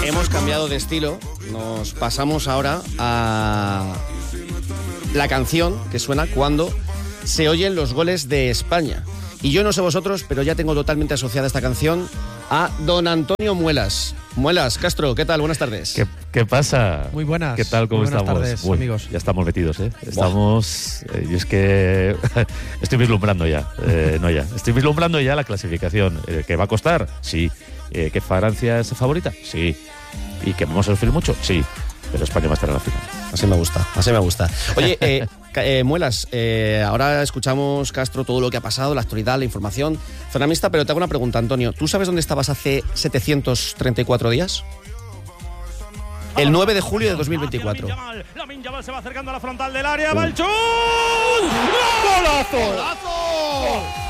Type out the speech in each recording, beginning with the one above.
Hemos cambiado de estilo, nos pasamos ahora a la canción que suena cuando se oyen los goles de España. Y yo no sé vosotros, pero ya tengo totalmente asociada esta canción a don Antonio Muelas. Muelas, Castro, ¿qué tal? Buenas tardes. ¿Qué pasa? Muy buenas. ¿Qué tal? ¿Cómo estamos? Buenas tardes, amigos. Ya estamos metidos, ¿eh? Estamos... y es que estoy vislumbrando ya. Estoy vislumbrando ya la clasificación. ¿Que va a costar? Sí. ¿Que Francia es favorita? Sí. ¿Y que vamos a sufrir mucho? Sí. Pero España va a estar en la final. Así me gusta, así me gusta. Oye, Muelas, ahora escuchamos, Castro, todo lo que ha pasado, la actualidad, la información, zona mixta, pero te hago una pregunta, Antonio. ¿Tú sabes dónde estabas hace 734 días? El 9 de julio de 2024. Lamine Yamal se va acercando a la frontal del área, va el chut. ¡Golazo! ¡Golazo!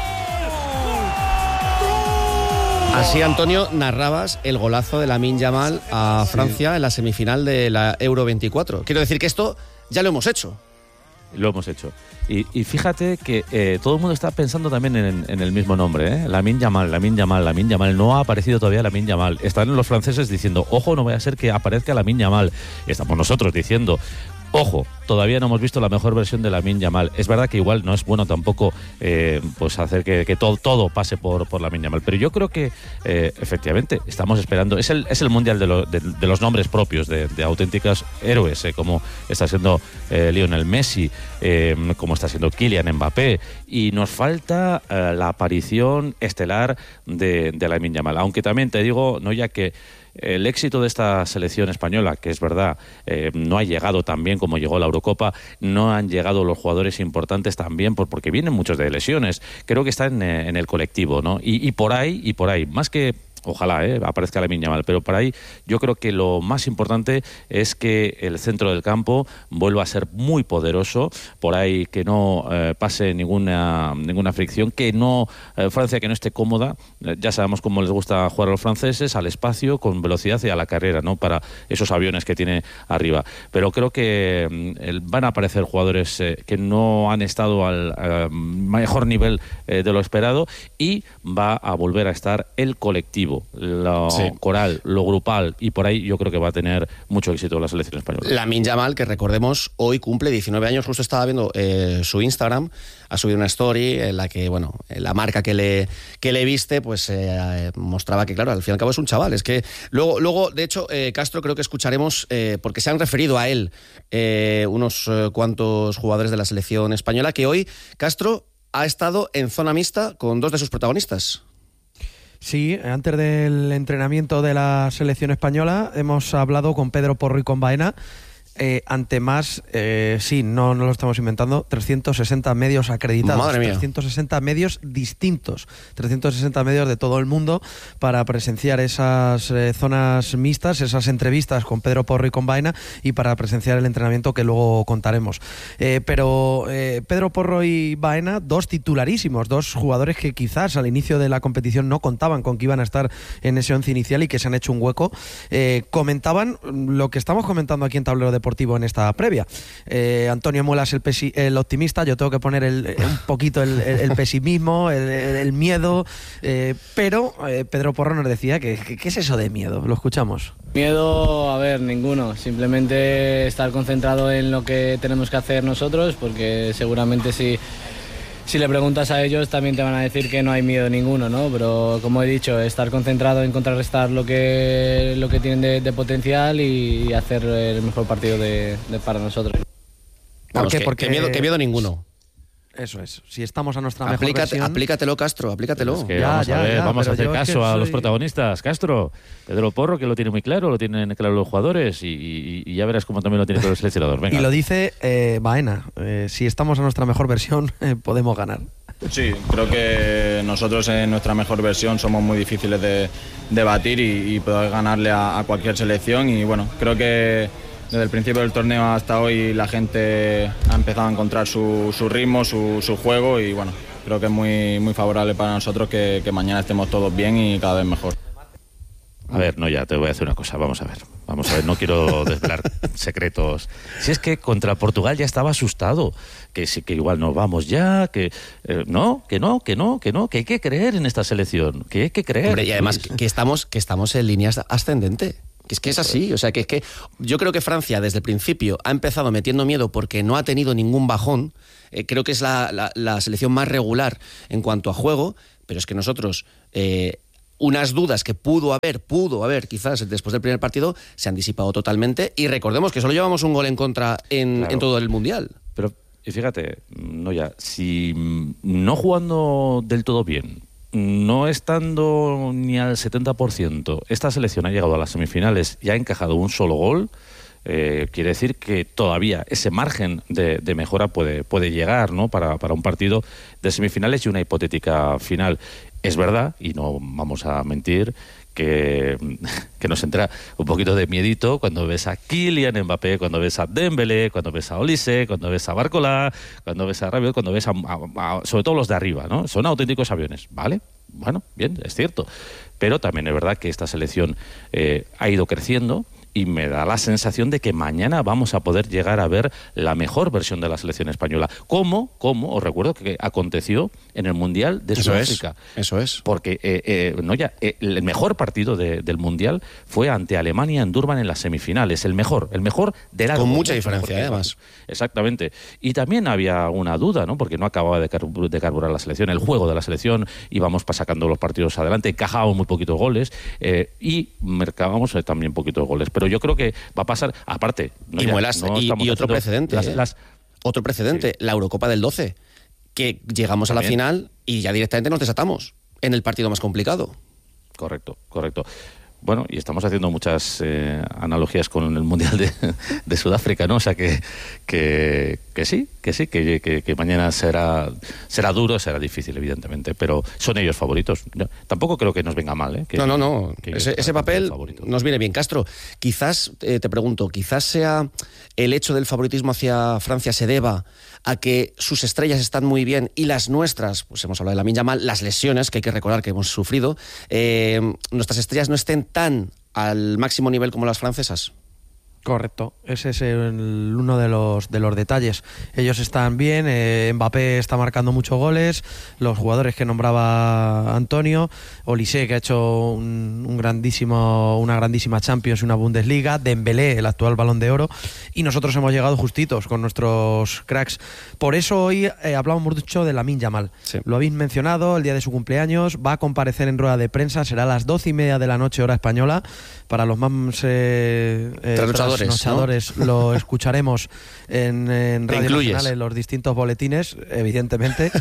Así, Antonio, narrabas el golazo de Lamine Yamal a Francia en la semifinal de la Euro 24. Quiero decir que esto ya lo hemos hecho. Lo hemos hecho. Y fíjate que todo el mundo está pensando también en el mismo nombre, ¿eh? Lamine Yamal. No ha aparecido todavía Lamine Yamal. Están los franceses diciendo, ojo, no vaya a ser que aparezca Lamine Yamal. Estamos nosotros diciendo, ojo, todavía no hemos visto la mejor versión de Lamine Yamal. Es verdad que igual no es bueno tampoco pues hacer que todo pase por Lamine Yamal, pero yo creo que efectivamente estamos esperando. Es el mundial de los nombres propios, de auténticos héroes, como está siendo Lionel Messi, como está siendo Kylian Mbappé, y nos falta la aparición estelar de Lamine Yamal. Aunque también te digo, no, ya que el éxito de esta selección española, que es verdad, no ha llegado tan bien como llegó la Eurocopa, no han llegado los jugadores importantes también, porque vienen muchos de lesiones. Creo que está en el colectivo, ¿no? Y por ahí, más que... Ojalá aparezca Lamine Yamal, pero por ahí yo creo que lo más importante es que el centro del campo vuelva a ser muy poderoso, por ahí que no pase ninguna fricción, que no Francia que no esté cómoda. Ya sabemos cómo les gusta jugar a los franceses, al espacio, con velocidad y a la carrera, ¿no? Para esos aviones que tiene arriba. Pero creo que van a aparecer jugadores que no han estado al mejor nivel de lo esperado, y va a volver a estar el colectivo, lo coral, lo grupal, y por ahí yo creo que va a tener mucho éxito la selección española. Lamine Yamal, que recordemos, hoy cumple 19 años, justo estaba viendo su Instagram, ha subido una story en la que, bueno, la marca que le viste, pues mostraba que, claro, al fin y al cabo es un chaval. Es que luego de hecho, Castro, creo que escucharemos, porque se han referido a él unos cuantos jugadores de la selección española, que hoy, Castro, ha estado en zona mixta con dos de sus protagonistas. Sí, antes del entrenamiento de la selección española hemos hablado con Pedro Porro y con Baena. Ante más, sí, no lo estamos inventando, 360 medios acreditados. Madre mía. 360 medios distintos, 360 medios de todo el mundo para presenciar esas zonas mixtas, esas entrevistas con Pedro Porro y con Baena, y para presenciar el entrenamiento que luego contaremos. Pero Pedro Porro y Baena, dos titularísimos, dos jugadores que quizás al inicio de la competición no contaban con que iban a estar en ese once inicial y que se han hecho un hueco, comentaban lo que estamos comentando aquí en Tablero Deportivo en esta previa. Antonio Muelas, el optimista, yo tengo que poner un poquito el pesimismo, el miedo, pero Pedro Porro nos decía que ¿qué es eso de miedo? Lo escuchamos. Miedo, a ver, ninguno, simplemente estar concentrado en lo que tenemos que hacer nosotros, porque seguramente si le preguntas a ellos también te van a decir que no hay miedo ninguno, ¿no? Pero como he dicho, estar concentrado en contrarrestar lo que tienen de potencial y hacer el mejor partido para nosotros. Vamos, porque que miedo ninguno. Eso es, si estamos a nuestra mejor versión... Aplícatelo, Castro, aplícatelo. Es que vamos a hacer caso a los protagonistas, Castro. Pedro Porro, que lo tiene muy claro, lo tienen claro los jugadores, y ya verás cómo también lo tiene claro el seleccionador. Venga. Y lo dice Baena, si estamos a nuestra mejor versión, podemos ganar. Sí, creo que nosotros en nuestra mejor versión somos muy difíciles de batir y poder ganarle a cualquier selección, y bueno, creo que desde el principio del torneo hasta hoy la gente ha empezado a encontrar su ritmo, su juego, y bueno, creo que es muy, muy favorable para nosotros que mañana estemos todos bien y cada vez mejor. A ver, no, ya te voy a decir una cosa, vamos a ver, no quiero desvelar secretos. Si es que contra Portugal ya estaba asustado, que igual nos vamos ya, que hay que creer en esta selección, que hay que creer. Hombre, y además que estamos en líneas ascendente. Que es así, o sea, que es que yo creo que Francia desde el principio ha empezado metiendo miedo porque no ha tenido ningún bajón. Creo que es la selección más regular en cuanto a juego, pero es que nosotros unas dudas que pudo haber quizás después del primer partido se han disipado totalmente, y recordemos que solo llevamos un gol en contra en todo el Mundial. Pero y fíjate, si no jugando del todo bien, no estando ni al 70%, esta selección ha llegado a las semifinales y ha encajado un solo gol, quiere decir que todavía ese margen de mejora puede llegar, ¿no? para un partido de semifinales y una hipotética final. Es verdad, y no vamos a mentir, que nos entra un poquito de miedito cuando ves a Kylian Mbappé, cuando ves a Dembélé, cuando ves a Olise, cuando ves a Barcola, cuando ves a Rabiot, cuando ves sobre todo los de arriba, ¿no? Son auténticos aviones, ¿vale? Bueno, bien, es cierto. Pero también es verdad que esta selección ha ido creciendo, y me da la sensación de que mañana vamos a poder llegar a ver la mejor versión de la selección española. Como os recuerdo que aconteció en el Mundial de Sudáfrica. Eso es. Porque el mejor partido del Mundial fue ante Alemania en Durban en las semifinales. El mejor de largo. Con mucha diferencia, además. Exactamente. Y también había una duda, ¿no? Porque no acababa de carburar la selección. El juego de la selección, íbamos sacando los partidos adelante, encajábamos muy poquitos goles y marcábamos también poquitos goles. Pero yo creo que va a pasar, aparte... Y otro precedente. Otro precedente, la Eurocopa del 12, que llegamos a la final y ya directamente nos desatamos en el partido más complicado. Correcto. Bueno, y estamos haciendo muchas analogías con el Mundial de Sudáfrica, ¿no? O sea que sí, que mañana será duro, será difícil, evidentemente, pero son ellos favoritos. Tampoco creo que nos venga mal, ¿eh? No. Ese papel nos viene bien. Castro, quizás, te pregunto, quizás sea el hecho del favoritismo hacia Francia se deba a que sus estrellas están muy bien y las nuestras, pues hemos hablado de Lamine Yamal, las lesiones que hay que recordar que hemos sufrido, nuestras estrellas no estén tan al máximo nivel como las francesas. Correcto, ese es uno de los detalles. Ellos están bien, Mbappé está marcando muchos goles, los jugadores que nombraba Antonio, Olise, que ha hecho una grandísima Champions y una Bundesliga, Dembélé, el actual Balón de Oro, y nosotros hemos llegado justitos con nuestros cracks. Por eso hoy hablamos mucho de Lamine Yamal. Sí. Lo habéis mencionado, el día de su cumpleaños, va a comparecer en rueda de prensa, será a las 12:30 de la noche, hora española. Para los más trasnochadores, ¿no? Lo escucharemos en Radio Nacional, en los distintos boletines, evidentemente.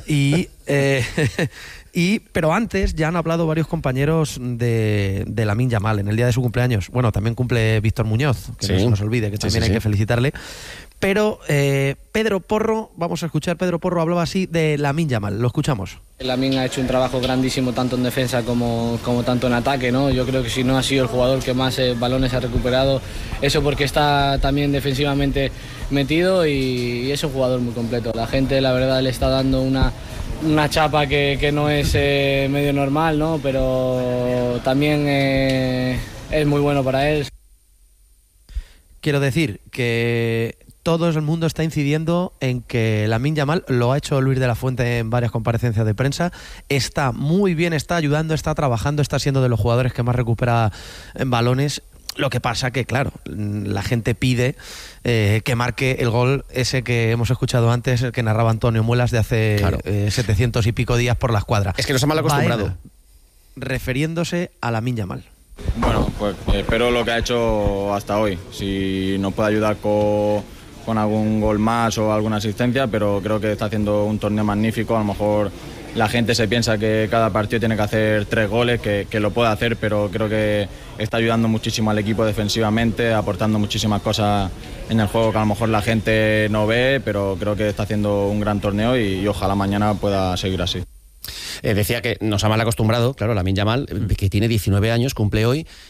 Pero antes ya han hablado varios compañeros de Lamine Yamal en el día de su cumpleaños. Bueno, también cumple Víctor Muñoz, que no se nos olvide, que también hay que felicitarle. Pero Pedro Porro, vamos a escuchar, Pedro Porro hablaba así de Lamine Yamal, lo escuchamos. Lamine ha hecho un trabajo grandísimo tanto en defensa como tanto en ataque, ¿no? Yo creo que si no ha sido el jugador que más balones ha recuperado, eso porque está también defensivamente metido y es un jugador muy completo. La gente, la verdad, le está dando una chapa que no es medio normal, ¿no? Pero también es muy bueno para él. Quiero decir que todo el mundo está incidiendo en que Lamine Yamal, lo ha hecho Luis de la Fuente en varias comparecencias de prensa, está muy bien, está ayudando, está trabajando, está siendo de los jugadores que más recupera en balones. Lo que pasa que, claro, la gente pide que marque el gol ese que hemos escuchado antes, el que narraba Antonio Muelas de hace 700 y pico días por la escuadra. Es que nos ha mal acostumbrado. Baena, refiriéndose a Lamine Yamal. Bueno, pues espero lo que ha hecho hasta hoy. Si nos puede ayudar con algún gol más o alguna asistencia, pero creo que está haciendo un torneo magnífico. A lo mejor la gente se piensa que cada partido tiene que hacer 3 goles, que lo puede hacer, pero creo que está ayudando muchísimo al equipo defensivamente, aportando muchísimas cosas en el juego que a lo mejor la gente no ve, pero creo que está haciendo un gran torneo y ojalá mañana pueda seguir así. Decía que nos ha mal acostumbrado, claro, Lamine Yamal, que tiene 19 años, cumple hoy.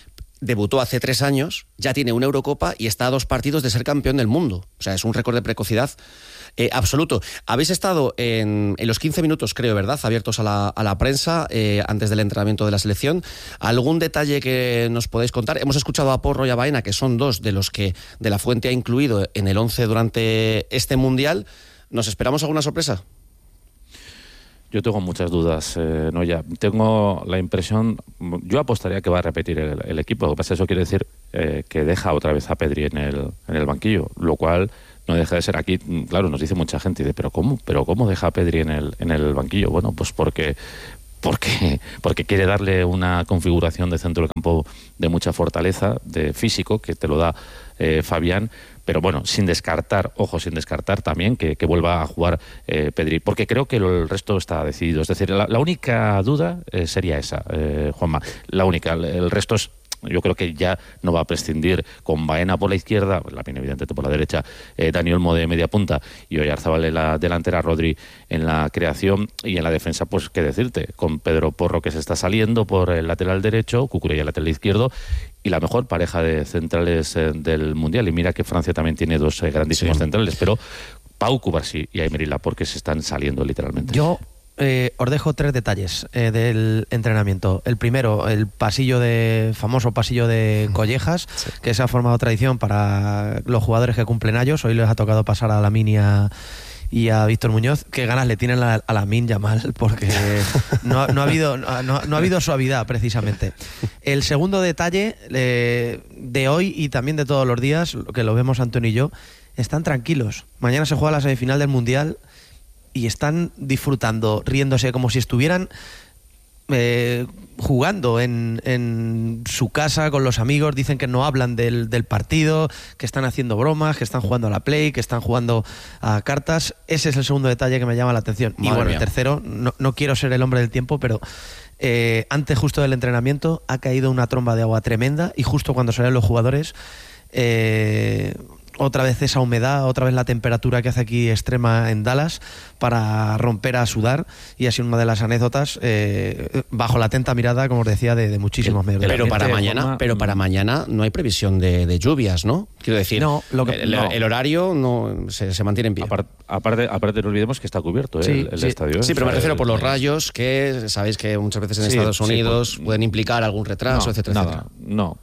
debutó hace 3 años, ya tiene una Eurocopa y está a 2 partidos de ser campeón del mundo. O sea, es un récord de precocidad absoluto. Habéis estado en los 15 minutos, creo, ¿verdad?, abiertos a la prensa antes del entrenamiento de la selección. ¿Algún detalle que nos podéis contar? Hemos escuchado a Porro y a Baena, que son 2 de los que De la Fuente ha incluido en el 11 durante este Mundial. ¿Nos esperamos alguna sorpresa? Yo tengo muchas dudas, Noya. Tengo la impresión, yo apostaría que va a repetir el equipo. Lo que pasa, eso quiere decir que deja otra vez a Pedri en el banquillo, lo cual no deja de ser aquí. Claro, nos dice mucha gente, ¿pero cómo deja a Pedri en el banquillo? Bueno, pues porque quiere darle una configuración de centro del campo de mucha fortaleza, de físico, que te lo da Fabián, pero bueno, sin descartar también que vuelva a jugar Pedri, porque creo que el resto está decidido. Es decir, la única duda sería esa, Juanma, la única. El resto es, yo creo que ya no va a prescindir, con Baena por la izquierda, Lamine evidentemente por la derecha, Dani Olmo de media punta y Oyarzabal en la delantera, Rodri en la creación, y en la defensa, pues qué decirte, con Pedro Porro, que se está saliendo por el lateral derecho, Cucurella el lateral izquierdo, y la mejor pareja de centrales del Mundial. Y mira que Francia también tiene 2 grandísimos centrales, pero Pau, Cubarsí y Aymeric Laporte, que se están saliendo literalmente. Yo os dejo 3 detalles del entrenamiento. El primero, el famoso pasillo de Collejas, que se ha formado tradición para los jugadores que cumplen años. Hoy les ha tocado pasar a Lamine y a Víctor Muñoz. Qué ganas le tienen a Lamine Yamal, porque no ha habido suavidad, precisamente. El segundo detalle de hoy y también de todos los días, que lo vemos Antonio y yo, están tranquilos. Mañana se juega la semifinal del Mundial y están disfrutando, riéndose como si estuvieran jugando en su casa con los amigos. Dicen que no hablan del partido, que están haciendo bromas, que están jugando a la Play, que están jugando a cartas. Ese es el segundo detalle que me llama la atención. Y bueno, el tercero, no quiero ser el hombre del tiempo, pero antes justo del entrenamiento ha caído una tromba de agua tremenda, y justo cuando salen los jugadores, otra vez esa humedad, otra vez la temperatura que hace aquí extrema en Dallas, para romper a sudar, y ha sido una de las anécdotas bajo la atenta mirada, como os decía, de muchísimos medios. Pero para mañana no hay previsión de lluvias, ¿no? Quiero decir, el horario no se mantiene en pie. Aparte no olvidemos que está cubierto el estadio. Sí, pero me refiero por los rayos, que sabéis que muchas veces en Estados Unidos pueden implicar algún retraso, etcétera. No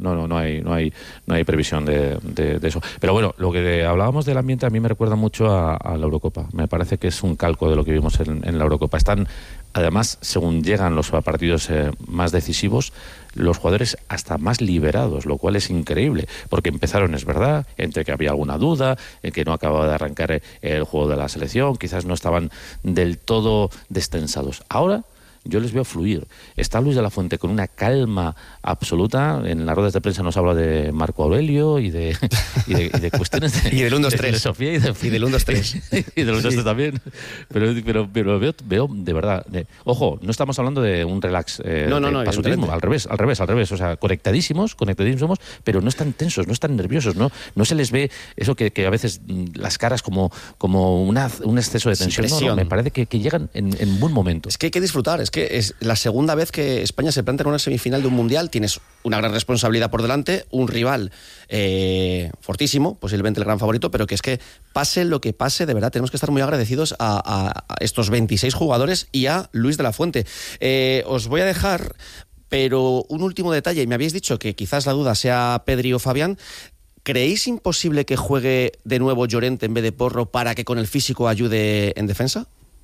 hay previsión de eso. Pero bueno, lo que hablábamos del ambiente a mí me recuerda mucho a la Eurocopa. Me parece que es un calco de lo que vimos en la Eurocopa. Están, además, según llegan los partidos más decisivos, los jugadores hasta más liberados, lo cual es increíble, porque empezaron, es verdad, entre que había alguna duda, en que no acababa de arrancar el juego de la selección, quizás no estaban del todo destensados. Ahora yo les veo fluir. Está Luis de la Fuente con una calma absoluta. En las ruedas de prensa nos habla de Marco Aurelio y de cuestiones de, y del 1-2-3 de Sofía y del 1-2-3 y del 1-2-3 también. Pero veo de verdad. Ojo, no estamos hablando de un relax pasutismo, al revés. O sea, conectadísimos, pero no están tensos, no están nerviosos, no se les ve eso que a veces las caras como un exceso de tensión. No, me parece que llegan en buen momento. Es que hay que disfrutar. Es que es la segunda vez que España se planta en una semifinal de un Mundial. Tienes una gran responsabilidad por delante, un rival fortísimo, posiblemente el gran favorito, pero que es que pase lo que pase, de verdad tenemos que estar muy agradecidos a estos 26 jugadores y a Luis de la Fuente. Os voy a dejar, pero un último detalle, y me habéis dicho que quizás la duda sea Pedri o Fabián. ¿Creéis imposible que juegue de nuevo Llorente en vez de Porro para que con el físico ayude en defensa?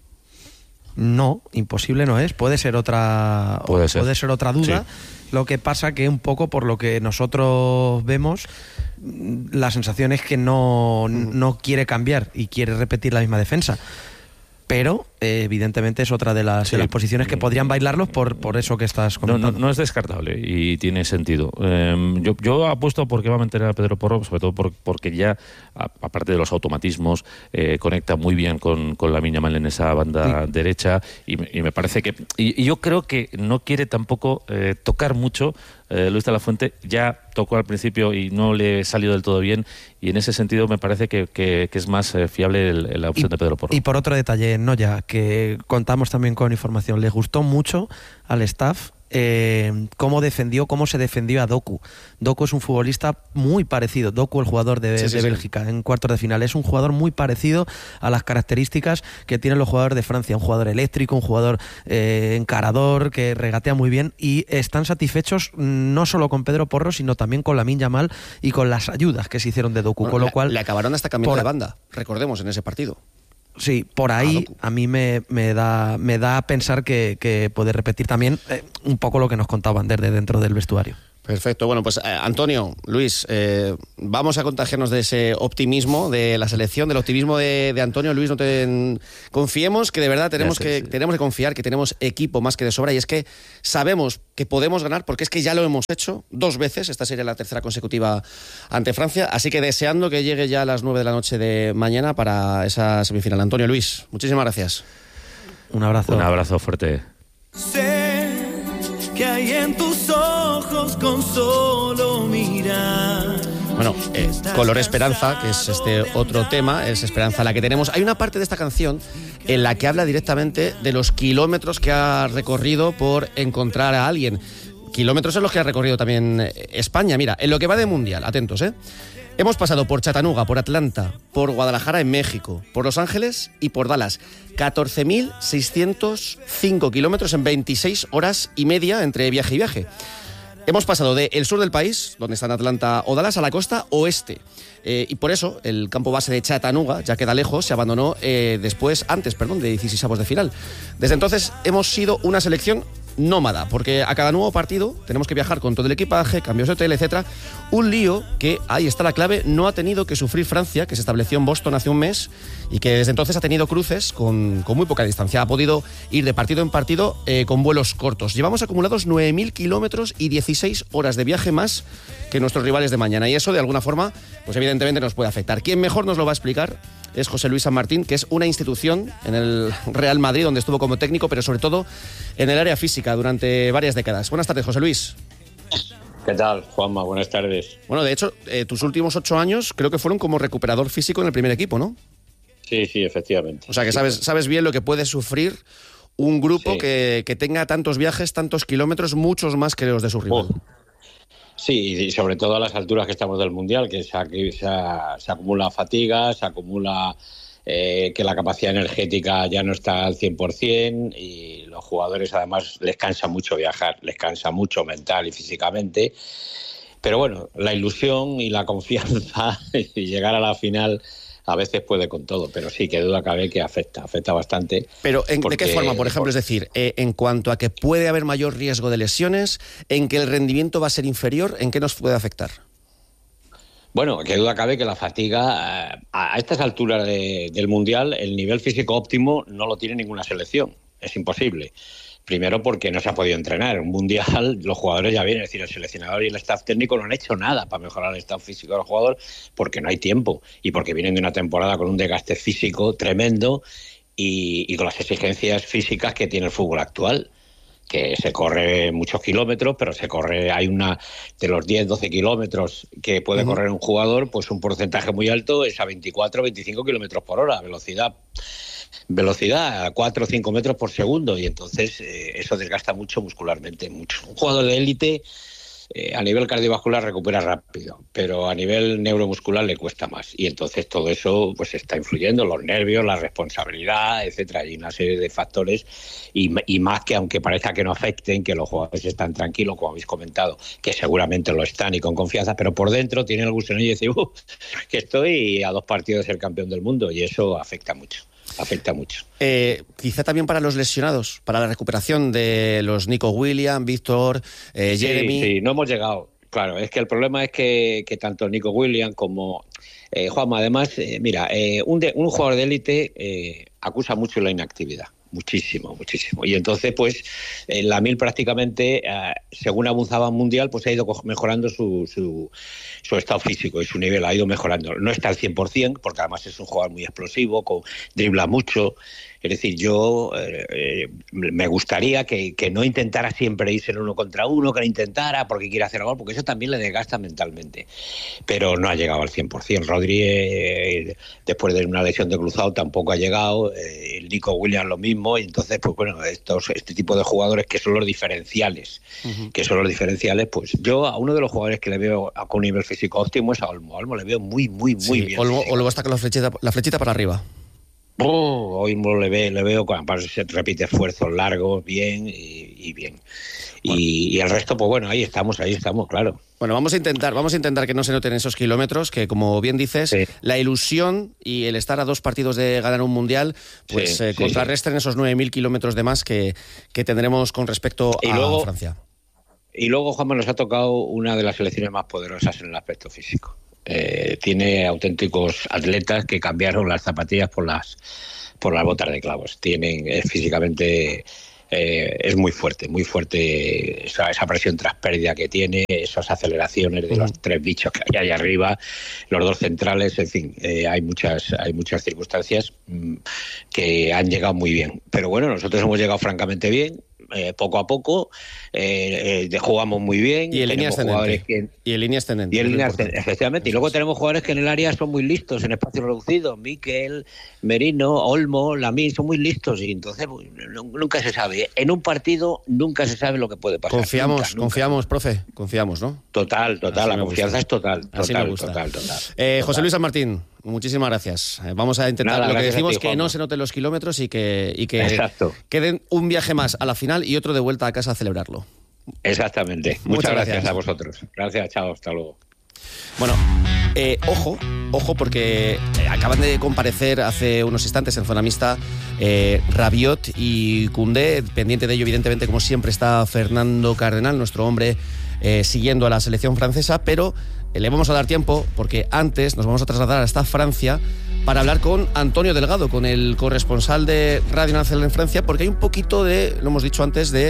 No, imposible no es. Puede ser otra duda. Sí. Lo que pasa que un poco por lo que nosotros vemos, la sensación es que no quiere cambiar y quiere repetir la misma defensa. Pero evidentemente es otra de las posiciones que podrían bailarlos por eso que estás comentando. No es descartable y tiene sentido. Yo apuesto porque va a mantener a Pedro Porro, sobre todo porque ya, aparte de los automatismos, conecta muy bien con Lamine Yamal en esa banda derecha, y me parece que... Y yo creo que no quiere tampoco tocar mucho. Luis de la Fuente ya tocó al principio y no le salió del todo bien, y en ese sentido me parece que es más fiable la opción de Pedro Porro. Y por otro detalle, Noya, que contamos también con información, le gustó mucho al staff cómo se defendió a Doku. Doku es un futbolista muy parecido, Doku, el jugador de Bélgica, en cuartos de final, es un jugador muy parecido a las características que tienen los jugadores de Francia, un jugador eléctrico, un jugador encarador, que regatea muy bien, y están satisfechos no solo con Pedro Porro, sino también con Lamine Yamal y con las ayudas que se hicieron de Doku, con lo cual le acabaron hasta cambiando de banda, recordemos, en ese partido. Sí, por ahí a mí me da a pensar que puede repetir también un poco lo que nos contaban desde dentro del vestuario. Perfecto. Bueno, pues Antonio, Luis, vamos a contagiarnos de ese optimismo de la selección, del optimismo de Antonio. Luis, confiemos que de verdad tenemos que confiar, que tenemos equipo más que de sobra, y es que sabemos que podemos ganar, porque es que ya lo hemos hecho 2 veces, esta sería la tercera consecutiva ante Francia, así que deseando que llegue ya a las 9 de la noche de mañana para esa semifinal. Antonio, Luis, muchísimas gracias. Un abrazo. Un abrazo fuerte. Sé que hay en tus ojos con solo mirar. Bueno, Color Esperanza, que es este otro tema, es Esperanza la que tenemos. Hay una parte de esta canción en la que habla directamente de los kilómetros que ha recorrido por encontrar a alguien. Kilómetros en los que ha recorrido también España. Mira, en lo que va de Mundial, atentos, hemos pasado por Chattanooga, por Atlanta, por Guadalajara en México, por Los Ángeles y por Dallas. 14.605 kilómetros en 26 horas y media entre viaje y viaje. Hemos pasado del sur del país, donde están Atlanta o Dallas, a la costa oeste. Y por eso el campo base de Chattanooga ya queda lejos, se abandonó antes de 16avos de final. Desde entonces hemos sido una selección nómada, porque a cada nuevo partido tenemos que viajar con todo el equipaje, cambios de hotel, etcétera. Un lío que, ahí está la clave, no ha tenido que sufrir Francia, que se estableció en Boston hace un mes y que desde entonces ha tenido cruces con muy poca distancia. Ha podido ir de partido en partido con vuelos cortos. Llevamos acumulados 9.000 kilómetros y 16 horas de viaje más que nuestros rivales de mañana, y eso de alguna forma pues evidentemente nos puede afectar. ¿Quién mejor nos lo va a explicar? Es José Luis San Martín, que es una institución en el Real Madrid, donde estuvo como técnico, pero sobre todo en el área física durante varias décadas. Buenas tardes, José Luis. ¿Qué tal, Juanma? Buenas tardes. Bueno, de hecho, tus últimos 8 años creo que fueron como recuperador físico en el primer equipo, ¿no? Sí, efectivamente. O sea, que sabes bien lo que puede sufrir un grupo que tenga tantos viajes, tantos kilómetros, muchos más que los de su rival. Sí, y sobre todo a las alturas que estamos del Mundial, que se acumula fatiga, se acumula que la capacidad energética ya no está al 100%, y los jugadores además les cansa mucho viajar, les cansa mucho mental y físicamente. Pero bueno, la ilusión y la confianza y llegar a la final a veces puede con todo, pero sí, que duda cabe que afecta bastante. Pero ¿de qué forma, por ejemplo? Es decir, en cuanto a que puede haber mayor riesgo de lesiones, en que el rendimiento va a ser inferior, ¿en qué nos puede afectar? Bueno, que duda cabe que la fatiga, a estas alturas del Mundial, el nivel físico óptimo no lo tiene ninguna selección, es imposible. Primero porque no se ha podido entrenar. Un Mundial, los jugadores ya vienen, es decir, el seleccionador y el staff técnico no han hecho nada para mejorar el estado físico del jugador, porque no hay tiempo y porque vienen de una temporada con un desgaste físico tremendo y con las exigencias físicas que tiene el fútbol actual, que se corre muchos kilómetros, pero hay de los 10-12 kilómetros que puede correr un jugador, pues un porcentaje muy alto es a 24-25 kilómetros por hora, velocidad a 4 o 5 metros por segundo, y entonces eso desgasta mucho muscularmente, mucho. Un jugador de élite a nivel cardiovascular recupera rápido, pero a nivel neuromuscular le cuesta más, y entonces todo eso pues está influyendo, los nervios, la responsabilidad, etcétera, y una serie de factores, y más que, aunque parezca que no afecten, que los jugadores están tranquilos, como habéis comentado, que seguramente lo están y con confianza, pero por dentro tienen el gusanillo y dicen que estoy a 2 partidos de ser campeón del mundo, y eso afecta mucho. Quizá también para los lesionados, para la recuperación de los Nico Williams, Víctor, Jeremy. Sí, no hemos llegado. Claro, es que el problema es que tanto Nico Williams como Juanma, además, un jugador de élite acusa mucho la inactividad. Muchísimo. Y entonces, pues, la Lamine prácticamente, según avanzaba el Mundial, pues ha ido mejorando su estado físico y su nivel ha ido mejorando. No está al 100%, porque además es un jugador muy explosivo, dribla mucho, Es decir, yo me gustaría que no intentara siempre irse en 1 contra 1, que no intentara porque quiere hacer gol, porque eso también le desgasta mentalmente. Pero no ha llegado al 100%. Rodri, después de una lesión de cruzado, tampoco ha llegado. El Nico Williams lo mismo. Y entonces, pues bueno, este tipo de jugadores que son los diferenciales, pues yo a uno de los jugadores que le veo con un nivel físico óptimo es a Olmo. A Olmo le veo muy bien. Olmo está con la flechita para arriba. Hoy le veo cuando se repite esfuerzos largos, bien y bien. Y el resto, pues bueno, ahí estamos, claro. Bueno, vamos a intentar que no se noten esos kilómetros, que como bien dices, sí, la ilusión y el estar a 2 partidos de ganar un mundial, pues contrarresten esos 9.000 kilómetros de más que tendremos con respecto a Francia. Y luego, Juanma, nos ha tocado una de las selecciones más poderosas en el aspecto físico. Tiene auténticos atletas que cambiaron las zapatillas por las botas de clavos. Tienen físicamente es muy fuerte esa presión tras pérdida que tiene, esas aceleraciones de los 3 bichos que hay ahí arriba, los 2 centrales, en fin, hay muchas circunstancias que han llegado muy bien. Pero bueno, nosotros hemos llegado francamente bien. Poco a poco jugamos muy bien y en línea ascendente efectivamente. Y luego tenemos jugadores que en el área son muy listos, en espacios reducidos. Mikel, Merino, Olmo, Lamine son muy listos y entonces nunca se sabe. En un partido nunca se sabe lo que puede pasar. Confiamos, profe, confiamos, ¿no? Total, la confianza es total. Así me gusta. Total. José Luis San Martín, muchísimas gracias. Vamos a intentar, lo que decimos, que no se noten los kilómetros y que queden un viaje más a la final y otro de vuelta a casa a celebrarlo. Exactamente. Muchas gracias a vosotros. Gracias, chao, hasta luego. Bueno, ojo porque acaban de comparecer hace unos instantes en zona mixta Rabiot y Koundé. Pendiente de ello, evidentemente, como siempre, está Fernando Cardenal, nuestro hombre siguiendo a la selección francesa, pero le vamos a dar tiempo porque antes nos vamos a trasladar hasta Francia para hablar con Antonio Delgado, con el corresponsal de Radio Nacional en Francia, porque hay un poquito de, lo hemos dicho antes, de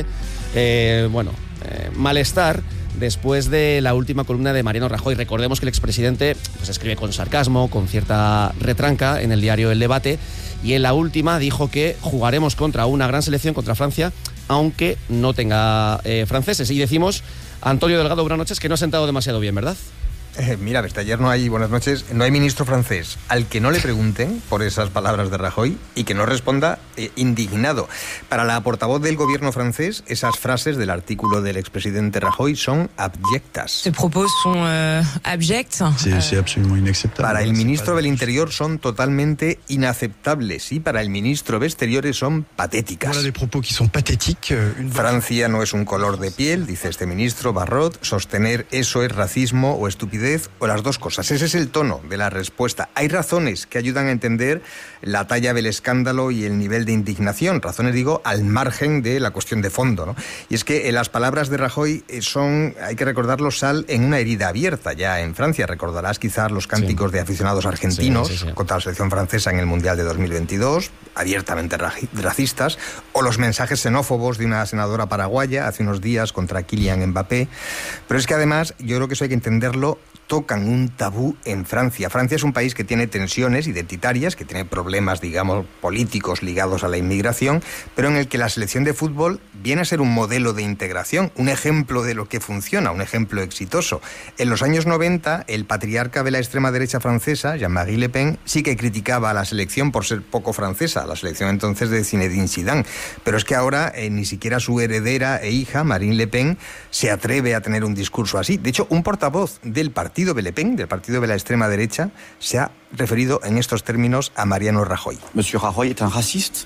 malestar después de la última columna de Mariano Rajoy. Recordemos que el expresidente pues escribe con sarcasmo, con cierta retranca en el diario El Debate, y en la última dijo que jugaremos contra una gran selección, contra Francia, aunque no tenga franceses. Y decimos, Antonio Delgado, buenas noches, que no ha sentado demasiado bien, ¿verdad? Mira, desde ayer no hay ministro francés al que no le pregunten por esas palabras de Rajoy y que no responda indignado. Para la portavoz del gobierno francés, esas frases del artículo del expresidente Rajoy son abyectas. Ces propos son abjects. C'est absolument inacceptable. Para el ministro del Interior son totalmente inaceptables y para el ministro de Exteriores son patéticas. Francia no es un color de piel, dice este ministro Barrot. Sostener eso es racismo o estupidez, o las dos cosas. Ese es el tono de la respuesta. Hay razones que ayudan a entender la talla del escándalo y el nivel de indignación. Razones, digo, al margen de la cuestión de fondo, ¿no? Y es que las palabras de Rajoy son, hay que recordarlo, sal en una herida abierta ya en Francia. Recordarás quizás los cánticos de aficionados argentinos contra la selección francesa en el Mundial de 2022, abiertamente racistas, o los mensajes xenófobos de una senadora paraguaya hace unos días contra Kylian Mbappé. Pero es que además, yo creo que eso hay que entenderlo, tocan un tabú en Francia. Francia es un país que tiene tensiones identitarias, que tiene problemas, digamos, políticos ligados a la inmigración, pero en el que la selección de fútbol viene a ser un modelo de integración, un ejemplo de lo que funciona, un ejemplo exitoso. En los años 90, el patriarca de la extrema derecha francesa, Jean-Marie Le Pen, sí que criticaba a la selección por ser poco francesa, la selección entonces de Zinedine Zidane. Pero es que ahora ni siquiera su heredera e hija, Marine Le Pen, se atreve a tener un discurso así. De hecho, un portavoz del partido de Le Pen, del partido de la extrema derecha, se ha referido en estos términos a Mariano Rajoy. Monsieur Rajoy est un raciste.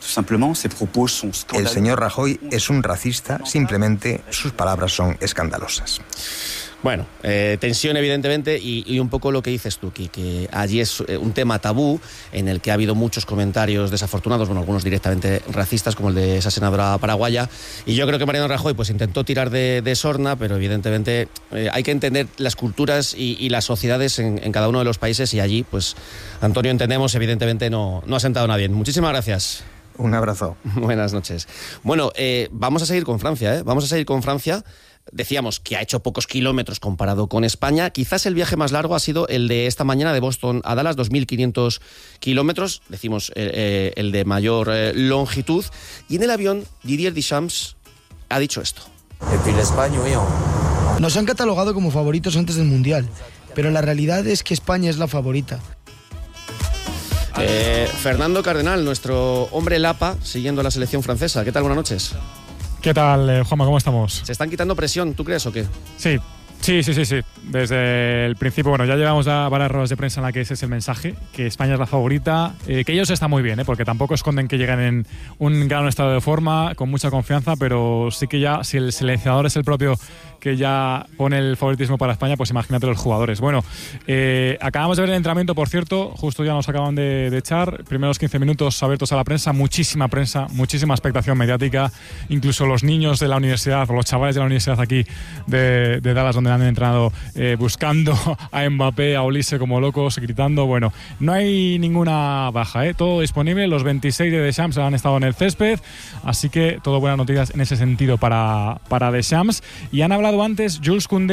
El señor Rajoy es un racista, simplemente sus palabras son escandalosas. Bueno, tensión evidentemente y un poco lo que dices tú, que allí es un tema tabú en el que ha habido muchos comentarios desafortunados, bueno, algunos directamente racistas, como el de esa senadora paraguaya, y yo creo que Mariano Rajoy pues intentó tirar de sorna, pero evidentemente hay que entender las culturas y las sociedades en cada uno de los países, y allí pues Antonio, entendemos, evidentemente no ha sentado nada bien. Muchísimas gracias. Un abrazo. Buenas noches. Bueno, vamos a seguir con Francia, Vamos a seguir con Francia. Decíamos que ha hecho pocos kilómetros comparado con España. Quizás el viaje más largo ha sido el de esta mañana de Boston a Dallas, 2.500 kilómetros. Decimos el de mayor longitud. Y en el avión, Didier Deschamps ha dicho esto. Nos han catalogado como favoritos antes del Mundial, pero la realidad es que España es la favorita. Fernando Cardenal, nuestro hombre Lapa, siguiendo a la selección francesa. ¿Qué tal? Buenas noches. ¿Qué tal, Juanma? ¿Cómo estamos? ¿Se están quitando presión, tú crees o qué? Sí. Desde el principio, bueno, ya llevamos varias ruedas de prensa en la que ese es el mensaje, que España es la favorita, que ellos están muy bien, porque tampoco esconden que llegan en un gran estado de forma, con mucha confianza, pero sí que ya, si el seleccionador es el propio que ya pone el favoritismo para España, pues imagínate los jugadores. Bueno, acabamos de ver el entrenamiento, por cierto, justo ya nos acaban de echar, primeros 15 minutos abiertos a la prensa, muchísima expectación mediática, incluso los niños de la universidad, o los chavales de la universidad aquí de Dallas, donde han entrenado buscando a Mbappé, a Olise como locos, gritando. Bueno, no hay ninguna baja, todo disponible. Los 26 de Deschamps han estado en el césped, así que todo buenas noticias en ese sentido para Deschamps. Y han hablado antes Jules Koundé